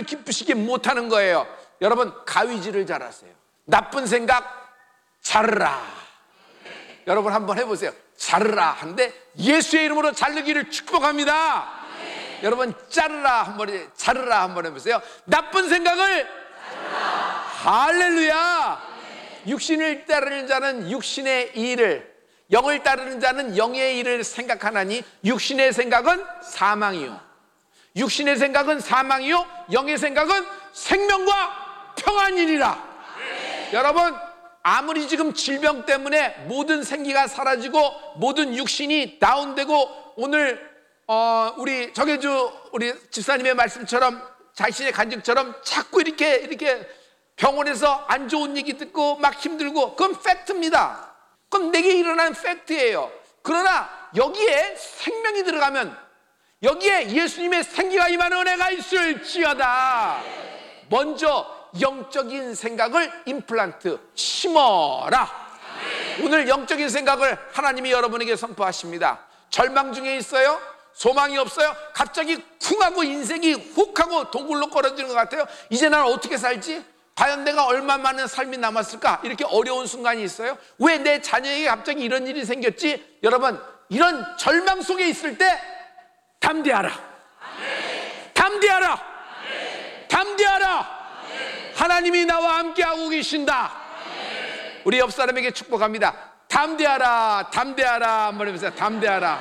하나님을 기쁘시게 못하는 거예요. 여러분, 가위질을 잘하세요. 나쁜 생각 자르라. 여러분 한번 해보세요. 자르라 하는데 예수의 이름으로 자르기를 축복합니다. 여러분 자르라 한번 해보세요. 나쁜 생각을 자르라. 할렐루야. 육신을 따르는 자는 육신의 일을, 영을 따르는 자는 영의 일을 생각하나니 육신의 생각은 사망이요, 육신의 생각은 사망이요, 영의 생각은 생명과 평안이니라. 여러분, 아무리 지금 질병 때문에 모든 생기가 사라지고 모든 육신이 다운되고, 오늘 우리 정혜주 우리 집사님의 말씀처럼 자신의 간증처럼 자꾸 이렇게 병원에서 안 좋은 얘기 듣고 막 힘들고, 그건 팩트입니다. 그건 내게 일어난 팩트예요. 그러나 여기에 생명이 들어가면, 여기에 예수님의 생기가 임하는 은혜가 있을지어다. 먼저 영적인 생각을 임플란트 심어라. 오늘 영적인 생각을 하나님이 여러분에게 선포하십니다. 절망 중에 있어요? 소망이 없어요? 갑자기 쿵하고 인생이 훅하고 동굴로 걸어지는 것 같아요? 이제 난 어떻게 살지? 과연 내가 얼마 많은 삶이 남았을까? 이렇게 어려운 순간이 있어요? 왜 내 자녀에게 갑자기 이런 일이 생겼지? 여러분, 이런 절망 속에 있을 때 담대하라. 담대하라. 담대하라. 하나님이 나와 함께하고 계신다. 우리 옆 사람에게 축복합니다. 담대하라. 담대하라. 한번 해보세요. 담대하라.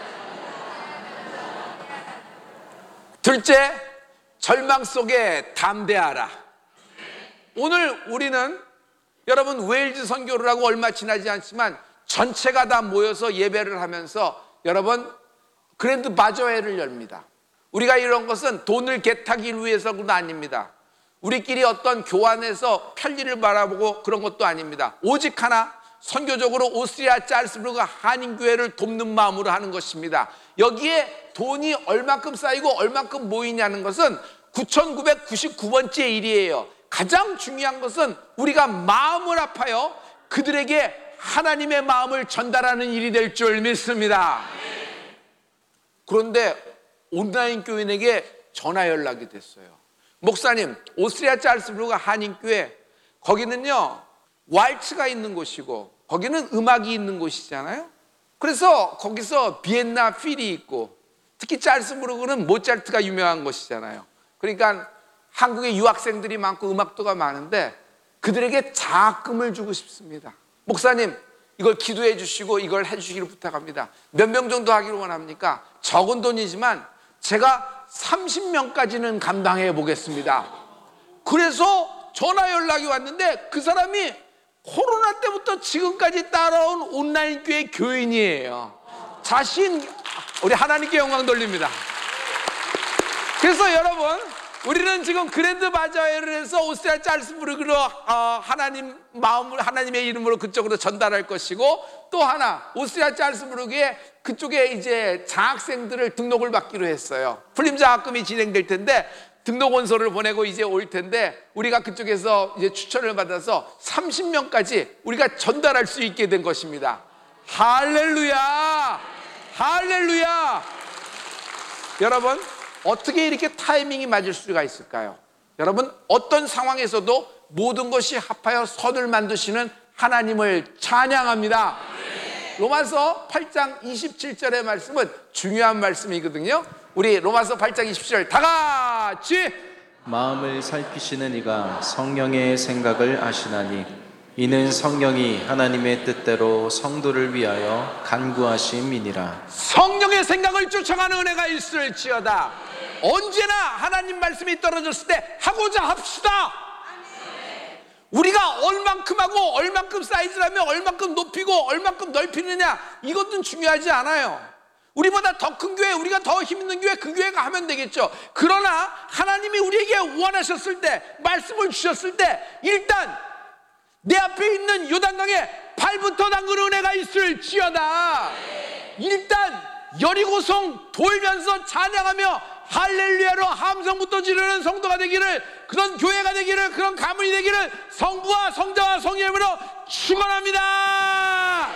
둘째, 절망 속에 담대하라. 오늘 우리는, 여러분, 웨일즈 선교를 하고 얼마 지나지 않지만 전체가 다 모여서 예배를 하면서 여러분 그랜드 바저회를 엽니다. 우리가 이런 것은 돈을 개타기 위해서는 아닙니다. 우리끼리 어떤 교환해서 편리를 바라보고 그런 것도 아닙니다. 오직 하나, 선교적으로 오스트리아 짤스부르크 한인교회를 돕는 마음으로 하는 것입니다. 여기에 돈이 얼마큼 쌓이고 얼마큼 모이냐는 것은 9999번째 일이에요. 가장 중요한 것은 우리가 마음을 아파요 그들에게 하나님의 마음을 전달하는 일이 될 줄 믿습니다. 그런데 온라인 교인에게 전화 연락이 됐어요. 목사님, 오스트리아 짤스부르크 한인교회, 거기는요 왈츠가 있는 곳이고 거기는 음악이 있는 곳이잖아요. 그래서 거기서 비엔나 필이 있고, 특히 짤스부르크는 모차르트가 유명한 곳이잖아요. 그러니까 한국에 유학생들이 많고 음악도가 많은데 그들에게 장학금을 주고 싶습니다. 목사님, 이걸 기도해 주시고 이걸 해 주시기를 부탁합니다. 몇 명 정도 하기를 원합니까? 적은 돈이지만 제가 30명까지는 감당해 보겠습니다. 그래서 전화 연락이 왔는데 그 사람이 코로나 때부터 지금까지 따라온 온라인 교회 교인이에요. 우리 하나님께 영광 돌립니다. 그래서 여러분, 우리는 지금 그랜드 바자회를 해서 오스트리아 짤스부르크로 하나님 마음을, 하나님의 이름으로 그쪽으로 전달할 것이고, 또 하나 오스트리아 짤스부르크에 그쪽에 이제 장학생들을 등록을 받기로 했어요. 풀림 장학금이 진행될 텐데 등록 원서를 보내고 이제 올 텐데, 우리가 그쪽에서 이제 추천을 받아서 30명까지 우리가 전달할 수 있게 된 것입니다. 할렐루야. 할렐루야. 여러분, 어떻게 이렇게 타이밍이 맞을 수가 있을까요? 여러분, 어떤 상황에서도 모든 것이 합하여 선을 만드시는 하나님을 찬양합니다. 로마서 8장 27절의 말씀은 중요한 말씀이거든요. 우리 로마서 8장 27절 다 같이. 마음을 살피시는 이가 성령의 생각을 아시나니 이는 성령이 하나님의 뜻대로 성도를 위하여 간구하심이니라. 성령의 생각을 쫓아가는 은혜가 있을지어다. 언제나 하나님 말씀이 떨어졌을 때 하고자 합시다. 우리가 얼만큼 하고 얼만큼 사이즈라면 얼만큼 높이고 얼만큼 넓히느냐, 이것은 중요하지 않아요. 우리보다 더 큰 교회, 우리가 더 힘있는 교회, 그 교회가 하면 되겠죠. 그러나 하나님이 우리에게 원하셨을 때, 말씀을 주셨을 때, 일단 내 앞에 있는 요단강에 발부터 담그는 은혜가 있을지어다. 일단 여리고성 돌면서 찬양하며 할렐루야로 함성부터 지르는 성도가 되기를, 그런 교회가 되기를, 그런 가문이 되기를 성부와 성자와 성령으로 축원합니다.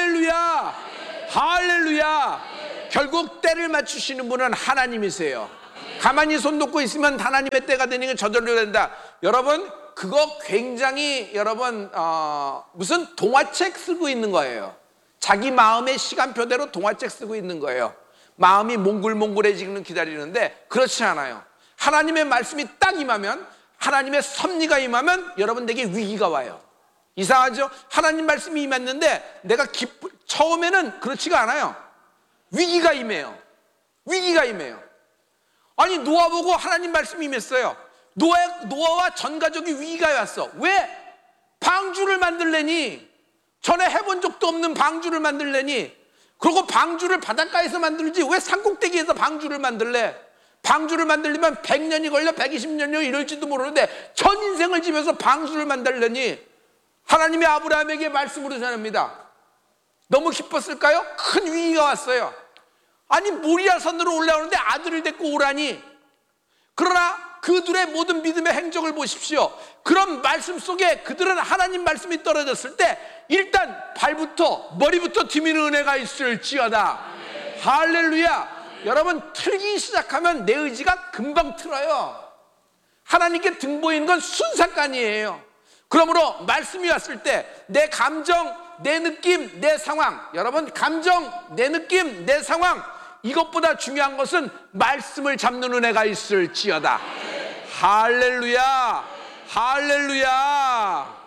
할렐루야. 할렐루야. 결국 때를 맞추시는 분은 하나님이세요. 가만히 손 놓고 있으면 하나님의 때가 되니까 저절로 된다. 여러분, 그거 굉장히 여러분 무슨 동화책 쓰고 있는 거예요. 자기 마음의 시간표대로 동화책 쓰고 있는 거예요. 마음이 몽글몽글해지는 기다리는데 그렇지 않아요. 하나님의 말씀이 딱 임하면, 하나님의 섭리가 임하면 여러분에게 위기가 와요. 이상하죠? 하나님 말씀이 임했는데 내가 처음에는 그렇지가 않아요. 위기가 임해요. 위기가 임해요. 아니, 노아 보고 하나님 말씀이 임했어요. 노아와 전 가족이 위기가 왔어. 왜? 방주를 만들래니? 전에 해본 적도 없는 방주를 만들래니? 그리고 방주를 바닷가에서 만들지 왜 산꼭대기에서 방주를 만들래? 방주를 만들려면 100년이 걸려 120년이 이럴지도 모르는데 전 인생을 지면서 방주를 만들려니? 하나님이 아브라함에게 말씀으로 전합니다. 너무 기뻤을까요? 큰 위기가 왔어요. 아니, 모리아산으로 올라오는데 아들을 데리고 오라니. 그러나 그들의 모든 믿음의 행적을 보십시오. 그런 말씀 속에 그들은 하나님 말씀이 떨어졌을 때 일단 발부터 머리부터 뒤미는 은혜가 있을지어다. 할렐루야. 여러분, 틀기 시작하면 내 의지가 금방 틀어요. 하나님께 등 보이는 건 순삭간이에요. 그러므로 말씀이 왔을 때 내 감정, 내 느낌, 내 상황, 여러분, 감정, 내 느낌, 내 상황, 이것보다 중요한 것은 말씀을 잡는 은혜가 있을지어다. 할렐루야. 할렐루야.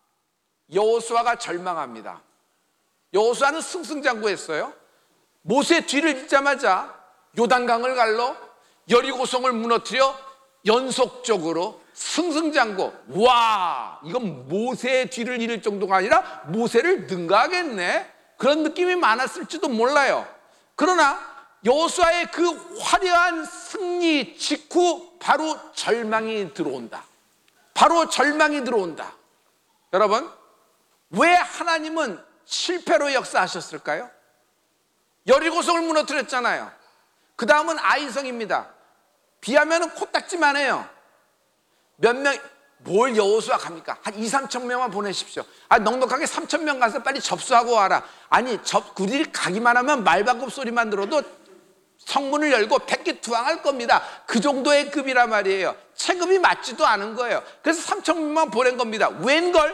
여호수아가 절망합니다. 여호수아는 승승장구했어요. 모세 뒤를 잇자마자 요단강을 갈러 여리고성을 무너뜨려 연속적으로 승승장구. 와, 이건 모세의 뒤를 이을 정도가 아니라 모세를 능가하겠네, 그런 느낌이 많았을지도 몰라요. 그러나 여호수아의 그 화려한 승리 직후 바로 절망이 들어온다. 바로 절망이 들어온다. 여러분, 왜 하나님은 실패로 역사하셨을까요? 여리고성을 무너뜨렸잖아요. 그 다음은 아이성입니다. 비하면 코딱지만 해요. 몇 명, 뭘 여호수아 갑니까? 한 2, 3천 명만 보내십시오. 넉넉하게 3천 명 가서 빨리 접수하고 와라. 아니, 그들이 가기만 하면 말발굽 소리만 들어도 성문을 열고 백기투항할 겁니다. 그 정도의 급이란 말이에요. 체급이 맞지도 않은 거예요. 그래서 3천 명만 보낸 겁니다. 웬걸?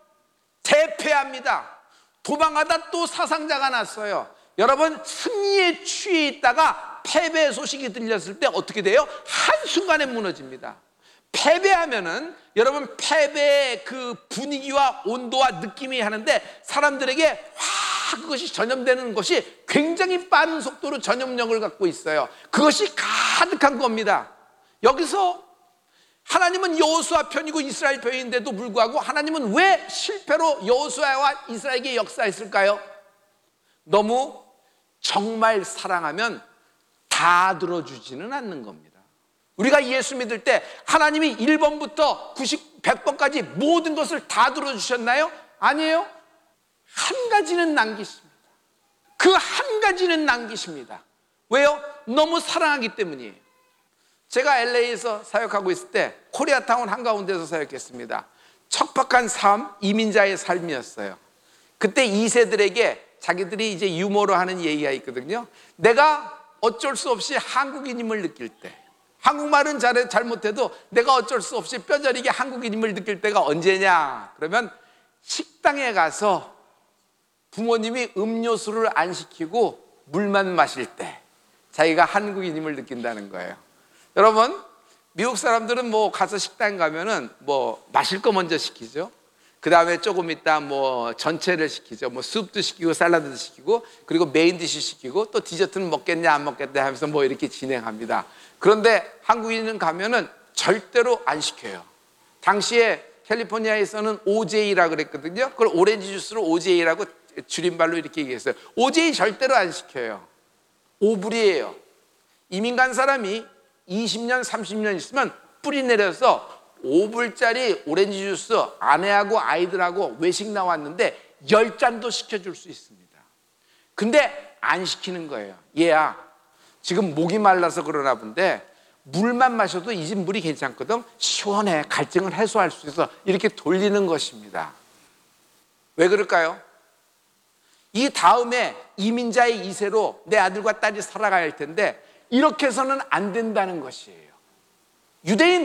대패합니다. 도망하다 또 사상자가 났어요. 여러분, 승리에 취해 있다가 패배의 소식이 들렸을 때 어떻게 돼요? 한순간에 무너집니다. 패배하면은 여러분, 패배의 그 분위기와 온도와 느낌이 하는데 사람들에게 그것이 전염되는 것이 굉장히 빠른 속도로 전염력을 갖고 있어요. 그것이 가득한 겁니다. 여기서 하나님은 여호수아 편이고 이스라엘 편인데도 불구하고 하나님은 왜 실패로 여호수아와 이스라엘에게 역사했을까요? 너무 정말 사랑하면 다 들어주지는 않는 겁니다. 우리가 예수 믿을 때 하나님이 1번부터 100번까지 모든 것을 다 들어주셨나요? 아니에요. 한 가지는 남기십니다. 그 한 가지는 남기십니다. 왜요? 너무 사랑하기 때문이에요. 제가 LA에서 사역하고 있을 때 코리아타운 한가운데서 사역했습니다. 척박한 삶, 이민자의 삶이었어요. 그때 2세들에게 자기들이 이제 유머로 하는 얘기가 있거든요. 내가 어쩔 수 없이 한국인임을 느낄 때, 한국말은 잘 못해도 내가 어쩔 수 없이 뼈저리게 한국인임을 느낄 때가 언제냐? 그러면 식당에 가서 부모님이 음료수를 안 시키고 물만 마실 때 자기가 한국인임을 느낀다는 거예요. 여러분, 미국 사람들은 뭐 가서 식당 가면은 뭐 마실 거 먼저 시키죠. 그 다음에 조금 있다 뭐 전체를 시키죠. 뭐 수프도 시키고 샐러드도 시키고 그리고 메인 디시 시키고 또 디저트는 먹겠냐 안 먹겠냐 하면서 뭐 이렇게 진행합니다. 그런데 한국인은 가면은 절대로 안 시켜요. 당시에 캘리포니아에서는 OJ라고 그랬거든요. 그걸 오렌지 주스로 OJ라고 줄임말로 이렇게 얘기했어요. OJ 절대로 안 시켜요. 오불이에요. 이민 간 사람이 20년, 30년 있으면 뿌리 내려서 5불짜리 오렌지 주스 아내하고 아이들하고 외식 나왔는데 10잔도 시켜줄 수 있습니다. 근데 안 시키는 거예요. 얘야, 지금 목이 말라서 그러나 본데 물만 마셔도 이 집 물이 괜찮거든. 시원해. 갈증을 해소할 수 있어. 이렇게 돌리는 것입니다. 왜 그럴까요? 이 다음에 이민자의 2세로 내 아들과 딸이 살아가야 할 텐데 이렇게 해서는 안 된다는 것이에요. 유대인